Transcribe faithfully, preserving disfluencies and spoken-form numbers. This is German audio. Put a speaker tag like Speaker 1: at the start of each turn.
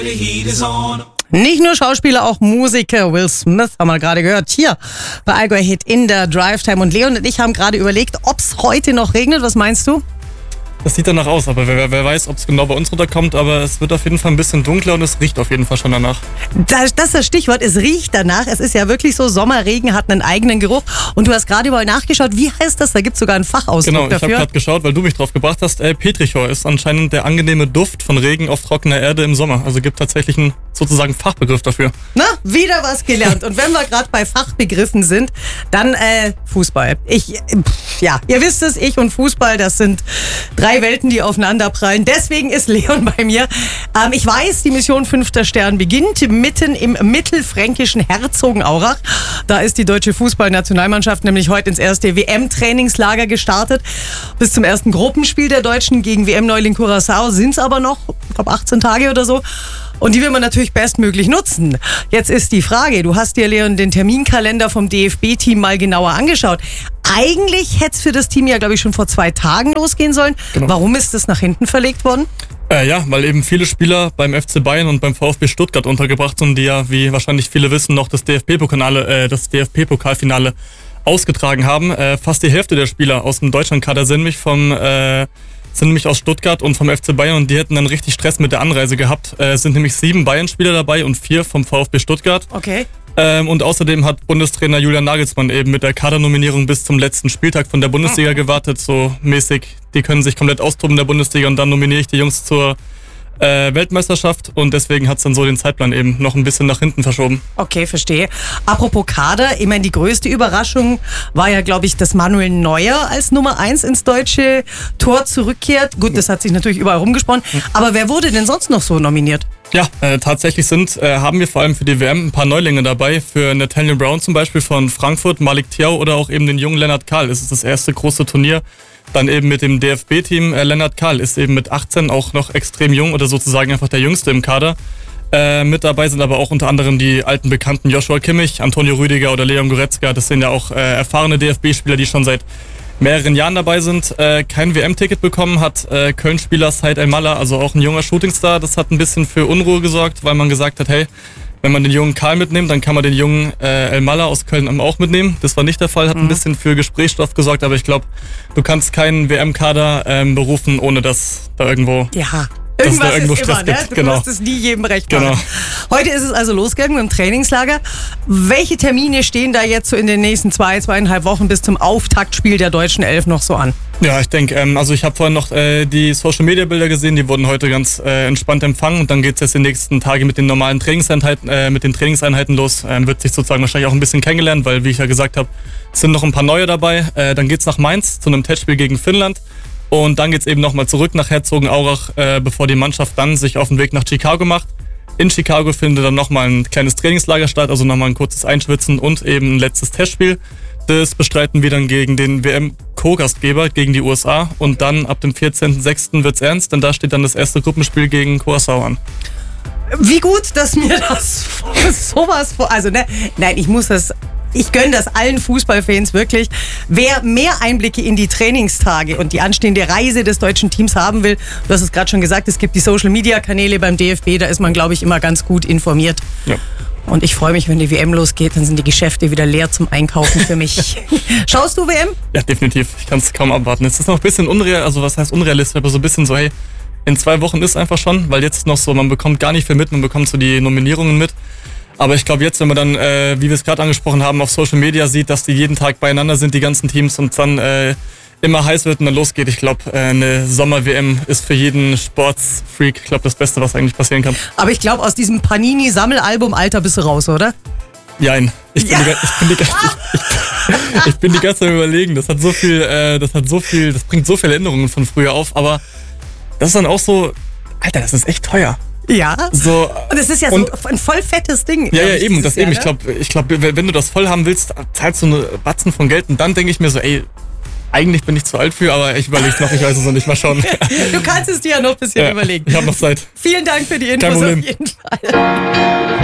Speaker 1: Nicht nur Schauspieler, auch Musiker. Will Smith haben wir gerade gehört. Hier bei Allgäu Hit in der Drive Time. Und Leon und ich haben gerade überlegt, ob es heute noch regnet. Was meinst du?
Speaker 2: Das sieht danach aus, aber wer, wer weiß, ob es genau bei uns runterkommt. Aber es wird auf jeden Fall ein bisschen dunkler und es riecht auf jeden Fall schon danach.
Speaker 1: Das, das ist das Stichwort, es riecht danach. Es ist ja wirklich so, Sommerregen hat einen eigenen Geruch. Und du hast gerade überall nachgeschaut, wie heißt das? Da gibt es sogar einen Fachausdruck
Speaker 2: genau,
Speaker 1: dafür.
Speaker 2: Genau, ich habe gerade geschaut, weil du mich drauf gebracht hast. Äh, Petrichor ist anscheinend der angenehme Duft von Regen auf trockener Erde im Sommer. Also gibt tatsächlich einen sozusagen Fachbegriff dafür.
Speaker 1: Na, wieder was gelernt. Und wenn wir gerade bei Fachbegriffen sind, dann äh, Fußball. Ich, pff, ja, ihr wisst es, ich und Fußball, das sind drei Welten, die aufeinander prallen. Deswegen ist Leon bei mir. Ähm, ich weiß, die Mission Fünfter Stern beginnt mitten im mittelfränkischen Herzogenaurach. Da ist die deutsche Fußballnationalmannschaft nämlich heute ins erste W M-Trainingslager gestartet. Bis zum ersten Gruppenspiel der Deutschen gegen W M-Neuling Curaçao sind es aber noch, ich glaube achtzehn Tage oder so. Und die will man natürlich bestmöglich nutzen. Jetzt ist die Frage, du hast dir, Leon, den Terminkalender vom D F B-Team mal genauer angeschaut. Eigentlich hätte es für das Team ja, glaube ich, schon vor zwei Tagen losgehen sollen. Genau. Warum ist das nach hinten verlegt worden?
Speaker 2: Äh, ja, weil eben viele Spieler beim F C Bayern und beim VfB Stuttgart untergebracht sind, die ja, wie wahrscheinlich viele wissen, noch das D F B-Pokalfinale äh, das D F B-Pokalfinale ausgetragen haben. Äh, fast die Hälfte der Spieler aus dem Deutschlandkader sind nämlich vom... Äh, sind nämlich aus Stuttgart und vom F C Bayern und die hätten dann richtig Stress mit der Anreise gehabt. Es äh, sind nämlich sieben Bayern-Spieler dabei und vier vom VfB Stuttgart.
Speaker 1: Okay.
Speaker 2: Ähm, und außerdem hat Bundestrainer Julian Nagelsmann eben mit der Kadernominierung bis zum letzten Spieltag von der Bundesliga gewartet, so mäßig. Die können sich komplett austoben in der Bundesliga und dann nominiere ich die Jungs zur äh, Weltmeisterschaft und deswegen hat es dann so den Zeitplan eben noch ein bisschen nach hinten verschoben.
Speaker 1: Okay, verstehe. Apropos Kader, ich meine, die größte Überraschung war ja, glaube ich, dass Manuel Neuer als Nummer eins ins deutsche Tor zurückkehrt. Gut, das hat sich natürlich überall rumgesprochen. Aber wer wurde denn sonst noch so nominiert?
Speaker 2: Ja, äh, tatsächlich sind, äh, haben wir vor allem für die W M ein paar Neulinge dabei. Für Nathaniel Brown zum Beispiel von Frankfurt, Malik Thiaw oder auch eben den jungen Lennart Kahl. Es ist das erste große Turnier. Dann eben mit dem D F B-Team. Äh, Lennart Kahl ist eben mit achtzehn auch noch extrem jung oder sozusagen einfach der Jüngste im Kader. Äh, mit dabei sind aber auch unter anderem die alten Bekannten Joshua Kimmich, Antonio Rüdiger oder Leon Goretzka. Das sind ja auch äh, erfahrene D F B-Spieler, die schon seit mehreren Jahren dabei sind. Äh, kein W M-Ticket bekommen hat äh, Köln-Spieler Said El-Mallah, also auch ein junger Shootingstar. Das hat ein bisschen für Unruhe gesorgt, weil man gesagt hat, hey, wenn man den jungen Karl mitnimmt, dann kann man den jungen äh, El-Mallah aus Köln auch mitnehmen. Das war nicht der Fall, hat mhm. ein bisschen für Gesprächsstoff gesorgt, aber ich glaube, du kannst keinen W M-Kader ähm, berufen, ohne dass da irgendwo...
Speaker 1: Ja.
Speaker 2: Dass
Speaker 1: Irgendwas
Speaker 2: da irgendwo
Speaker 1: ist
Speaker 2: Stress
Speaker 1: immer, ne?
Speaker 2: gibt.
Speaker 1: Du
Speaker 2: Genau.
Speaker 1: musst es nie jedem recht machen.
Speaker 2: Genau.
Speaker 1: Heute ist es also losgegangen mit dem Trainingslager. Welche Termine stehen da jetzt so in den nächsten zwei, zweieinhalb Wochen bis zum Auftaktspiel der deutschen Elf noch so an?
Speaker 2: Ja, ich denke, ähm, also ich habe vorhin noch äh, die Social-Media-Bilder gesehen, die wurden heute ganz äh, entspannt empfangen und dann geht es jetzt die nächsten Tage mit den normalen Trainingseinheiten, äh, mit den Trainingseinheiten los. Ähm, wird sich sozusagen wahrscheinlich auch ein bisschen kennengelernt, weil, wie ich ja gesagt habe, sind noch ein paar neue dabei. Äh, dann geht's nach Mainz zu einem Testspiel gegen Finnland. Und dann geht's eben nochmal zurück nach Herzogenaurach, äh, bevor die Mannschaft dann sich auf den Weg nach Chicago macht. In Chicago findet dann nochmal ein kleines Trainingslager statt, also nochmal ein kurzes Einschwitzen und eben ein letztes Testspiel. Das bestreiten wir dann gegen den W M-Co-Gastgeber, gegen die U S A. Und dann ab dem vierzehnten sechsten wird's ernst, denn da steht dann das erste Gruppenspiel gegen Curaçao an.
Speaker 1: Wie gut, dass mir das sowas vor... Also, ne, nein, ich muss das... Ich gönne das allen Fußballfans wirklich. Wer mehr Einblicke in die Trainingstage und die anstehende Reise des deutschen Teams haben will, du hast es gerade schon gesagt, es gibt die Social-Media-Kanäle beim D F B, da ist man, glaube ich, immer ganz gut informiert.
Speaker 2: Ja.
Speaker 1: Und ich freue mich, wenn die W M losgeht, dann sind die Geschäfte wieder leer zum Einkaufen für mich. Schaust du W M?
Speaker 2: Ja, definitiv. Ich kann es kaum abwarten. Es ist noch ein bisschen unreal, also was heißt unrealistisch, aber so ein bisschen so, hey, in zwei Wochen ist einfach schon, weil jetzt noch so, man bekommt gar nicht viel mit, man bekommt so die Nominierungen mit. Aber ich glaube jetzt, wenn man dann, äh, wie wir es gerade angesprochen haben, auf Social Media sieht, dass die jeden Tag beieinander sind, die ganzen Teams und dann äh, immer heiß wird und dann losgeht. Ich glaube, äh, eine Sommer-W M ist für jeden Sportsfreak, ich glaube, das Beste, was eigentlich passieren kann.
Speaker 1: Aber ich glaube, aus diesem Panini-Sammelalbum-Alter bist du raus, oder?
Speaker 2: Jein. Ich bin, ja. die, ich, bin die, ich, ich, ich bin die ganze Zeit am Überlegen. Das hat so viel, äh, das hat so viel, das bringt so viele Erinnerungen von früher auf, aber das ist dann auch so, Alter, das ist echt teuer.
Speaker 1: Ja,
Speaker 2: so,
Speaker 1: und es ist ja so ein voll fettes Ding.
Speaker 2: Ja, ja,
Speaker 1: ich,
Speaker 2: eben, das
Speaker 1: Jahr,
Speaker 2: eben. Ich glaube, ich glaub, wenn du das voll haben willst, zahlst du eine Batzen von Geld und dann denke ich mir so, ey, eigentlich bin ich zu alt für, aber ich überlege noch, ich weiß es noch nicht, mal schauen.
Speaker 1: Du kannst es dir ja noch ein bisschen
Speaker 2: ja,
Speaker 1: überlegen.
Speaker 2: Ich habe noch Zeit.
Speaker 1: Vielen Dank für die Infos auf jeden Fall.